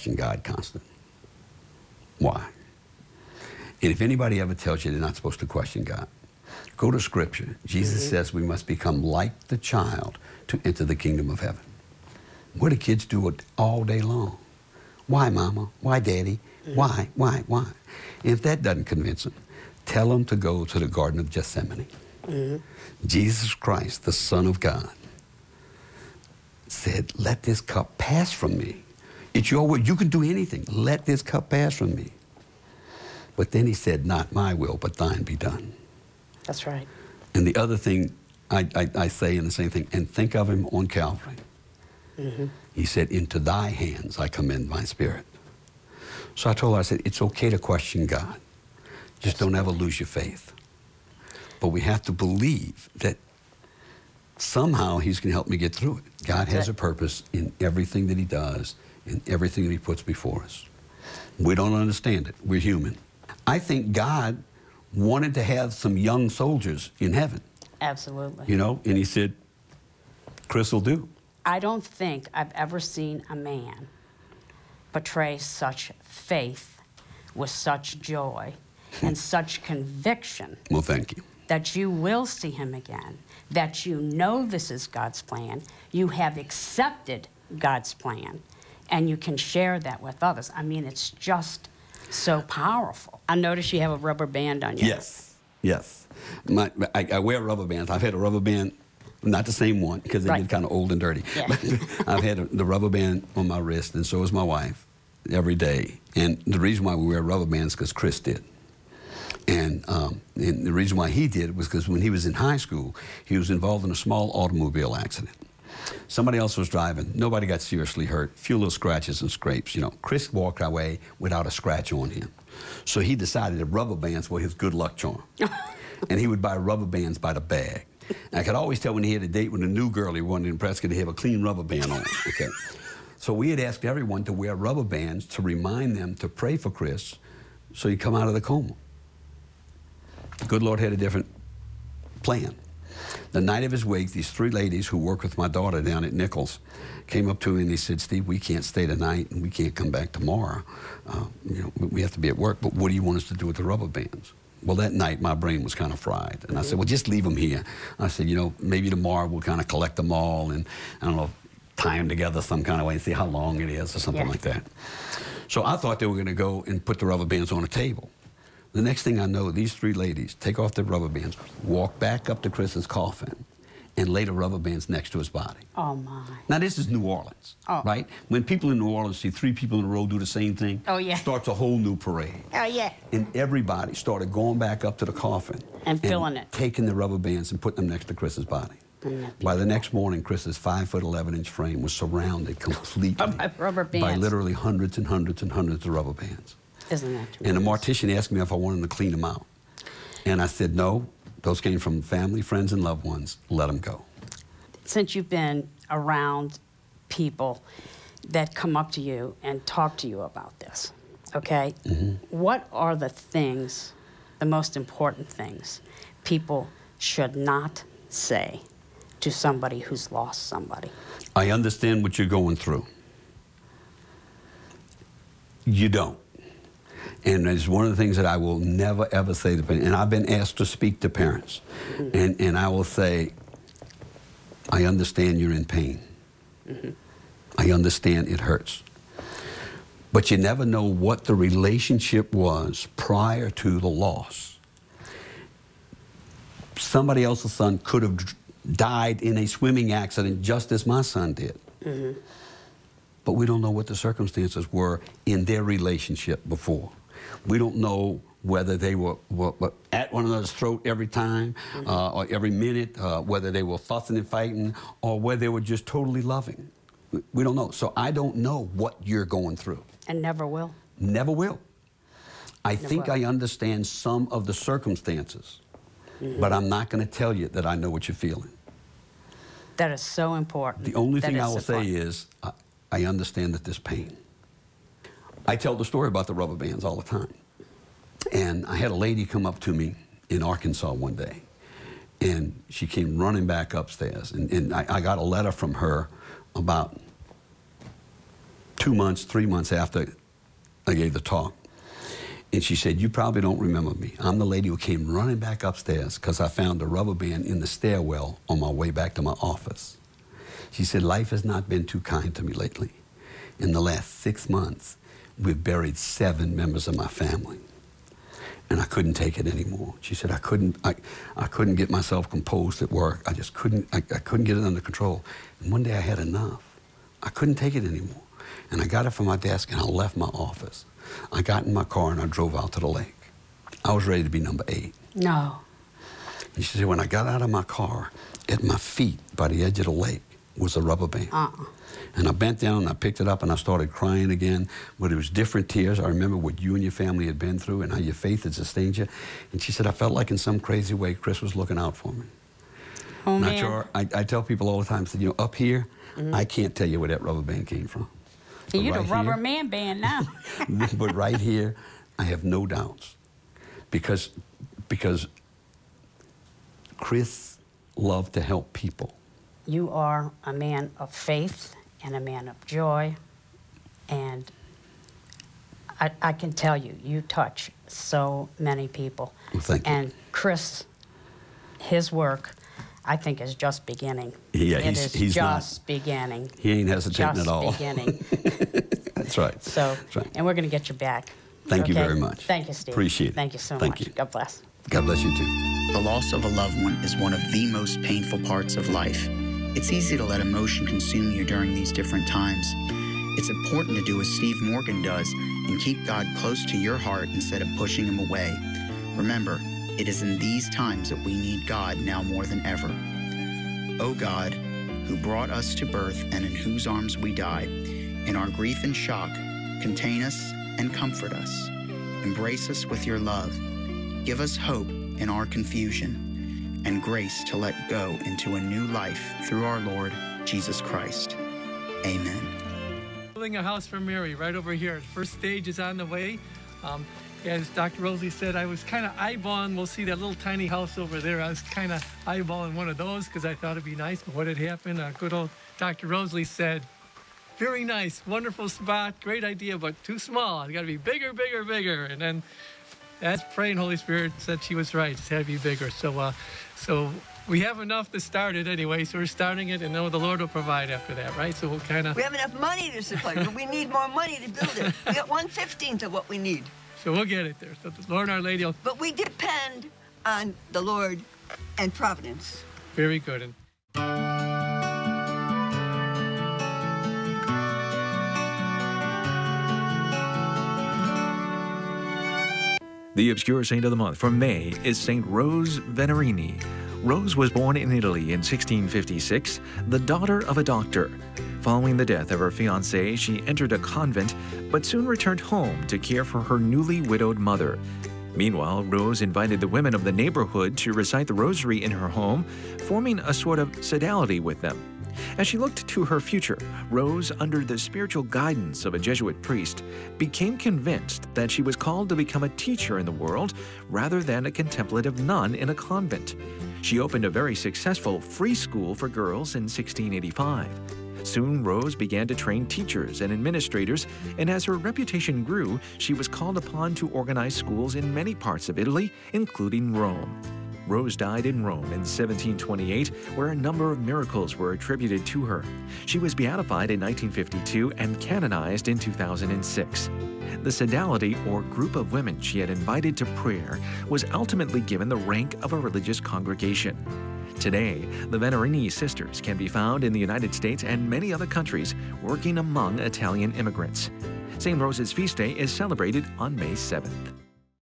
question God constantly. Why? And if anybody ever tells you they're not supposed to question God, go to Scripture. Jesus says we must become like the child to enter the kingdom of heaven. What do kids do it all day long? Why, Mama? Why, Daddy? Why? If that doesn't convince them, tell them to go to the Garden of Gethsemane. Jesus Christ, the Son of God, said, let this cup pass from me. It's your will. You can do anything. Let this cup pass from me. But then he said, not my will, but thine be done. That's right. And the other thing I say in the same thing, and think of him on Calvary. He said, into thy hands I commend my spirit. So I told her, I said, it's okay to question God. Just don't ever lose your faith. But we have to believe that somehow he's going to help me get through it. God has a purpose in everything that he does, in everything that he puts before us. We don't understand it. We're human. I think God wanted to have some young soldiers in heaven. Absolutely. You know, and he said, Chris will do. I don't think I've ever seen a man portray such faith with such joy and such conviction. Well, thank you. That you will see him again, that you know this is God's plan, you have accepted God's plan, and you can share that with others. I mean, it's just so powerful. I notice you have a rubber band on you. Yes, yes. I wear rubber bands. I've had a rubber band, not the same one, because they get kind of old and dirty. Yeah. But I've had the rubber band on my wrist, and so has my wife, every day. And the reason why we wear rubber bands is because Chris did. And the reason why he did was because when he was in high school, he was involved in a small automobile accident. Somebody else was driving. Nobody got seriously hurt. A few little scratches and scrapes. You know, Chris walked away without a scratch on him. So he decided that rubber bands were his good luck charm. And he would buy rubber bands by the bag. And I could always tell when he had a date with a new girl he wanted to impress, because he have a clean rubber band on. Okay. So we had asked everyone to wear rubber bands to remind them to pray for Chris so he'd come out of the coma. The good Lord had a different plan. The night of his wake, these three ladies who work with my daughter down at Nichols came up to me and they said, Steve, we can't stay tonight and we can't come back tomorrow. You know, we have to be at work, but what do you want us to do with the rubber bands? Well, that night, my brain was kind of fried. And I said, well, just leave them here. I said, you know, maybe tomorrow we'll kind of collect them all and, I don't know, tie them together some kind of way and see how long it is or something like that. So I thought they were going to go and put the rubber bands on a table. The next thing I know, these three ladies take off their rubber bands, walk back up to Chris's coffin, and lay the rubber bands next to his body. Oh, my. Now, this is New Orleans, right? When people in New Orleans see three people in a row do the same thing, starts a whole new parade. Oh, yeah. And everybody started going back up to the coffin. And filling it. Taking the rubber bands and putting them next to Chris's body. By the next morning, Chris's 5'11" frame was surrounded completely by rubber bands. By literally hundreds and hundreds and hundreds of rubber bands. Isn't that true? And the mortician asked me if I wanted to clean them out. And I said, no, those came from family, friends, and loved ones. Let them go. Since you've been around people that come up to you and talk to you about this, okay, what are the things, the most important things, people should not say to somebody who's lost somebody? I understand what you're going through. You don't. And it's one of the things that I will never, ever say to parents. And I've been asked to speak to parents. And I will say, I understand you're in pain. I understand it hurts. But you never know what the relationship was prior to the loss. Somebody else's son could have died in a swimming accident just as my son did. But we don't know what the circumstances were in their relationship before. We don't know whether they were at one another's throat every time or every minute, whether they were fussing and fighting, or whether they were just totally loving. We don't know. So I don't know what you're going through. And never will. Never will. I think I understand some of the circumstances, but I'm not going to tell you that I know what you're feeling. That is so important. The only thing I will say is I understand that there's pain. I tell the story about the rubber bands all the time. And I had a lady come up to me in Arkansas one day, and she came running back upstairs. And I got a letter from her about 2 months, 3 months after I gave the talk. And she said, "You probably don't remember me. I'm the lady who came running back upstairs because I found a rubber band in the stairwell on my way back to my office." She said, "Life has not been too kind to me lately. In the last 6 months, we've buried 7 members of my family. And I couldn't take it anymore." She said, I couldn't get myself composed at work. I just couldn't, I couldn't get it under control. And one day I had enough. I couldn't take it anymore. And I got up from my desk and I left my office. I got in my car and I drove out to the lake. I was ready to be number 8. No. And she said, when I got out of my car, at my feet by the edge of the lake was a rubber band. And I bent down and I picked it up and I started crying again, but it was different tears. I remember what you and your family had been through and how your faith had sustained you. And she said, I felt like in some crazy way Chris was looking out for me. Oh, Not man. sure. I tell people all the time, said, you know, up here, I can't tell you where that rubber band came from. So you're right the rubber here, man band now. but right here, I have no doubts. Because Chris loved to help people. You are a man of faith and a man of joy, and I can tell you, you touch so many people. Well, thank you. And Chris, his work, I think, is just beginning. Yeah, it he's is not- just beginning. He ain't hesitating Just at all. beginning. That's right. So, That's right. and we're going to get you back. Thank you okay? very much. Thank you, Steve. Appreciate it. Thank you so Thank much. you. God bless. God bless you too. The loss of a loved one is one of the most painful parts of life. It's easy to let emotion consume you during these different times. It's important to do as Steve Morgan does and keep God close to your heart instead of pushing him away. Remember, it is in these times that we need God now more than ever. O God, who brought us to birth and in whose arms we died, in our grief and shock, contain us and comfort us. Embrace us with your love. Give us hope in our confusion and grace to let go into a new life through our Lord Jesus Christ. Amen. Building a house for Mary right over here. First stage is on the way. As Dr. Rosalie said, I was kind of eyeballing, we'll see that little tiny house over there. I was kind of eyeballing one of those because I thought it'd be nice. What had happened, good old Dr. Rosalie said, very nice, wonderful spot, great idea, but too small. It's got to be bigger, bigger, bigger. And then that's praying, Holy Spirit said she was right. It's had to be bigger. So we have enough to start it anyway, so we're starting it, and know the Lord will provide after that, right? So we'll kind of... We have enough money to supply, but we need more money to build it. We got 1/15 of what we need. So we'll get it there. So the Lord Our Lady will... But we depend on the Lord and Providence. Very good. And The obscure saint of the month for May is Saint Rose Venerini. Rose was born in Italy in 1656, the daughter of a doctor. Following the death of her fiancé, she entered a convent, but soon returned home to care for her newly widowed mother. Meanwhile, Rose invited the women of the neighborhood to recite the rosary in her home, forming a sort of sodality with them. As she looked to her future, Rose, under the spiritual guidance of a Jesuit priest, became convinced that she was called to become a teacher in the world rather than a contemplative nun in a convent. She opened a very successful free school for girls in 1685. Soon, Rose began to train teachers and administrators, and as her reputation grew, she was called upon to organize schools in many parts of Italy, including Rome. Rose died in Rome in 1728, where a number of miracles were attributed to her. She was beatified in 1952 and canonized in 2006. The sodality, or group of women she had invited to prayer, was ultimately given the rank of a religious congregation. Today, the Venerini sisters can be found in the United States and many other countries, working among Italian immigrants. St. Rose's feast day is celebrated on May 7th.